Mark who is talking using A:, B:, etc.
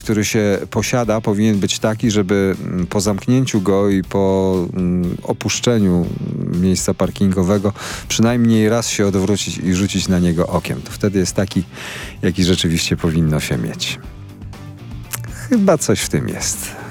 A: który się posiada, powinien być taki, żeby po zamknięciu go i po opuszczeniu miejsca parkingowego przynajmniej raz się odwrócić i rzucić na niego okiem. To wtedy jest taki, jaki rzeczywiście powinno się mieć. Chyba coś w tym jest.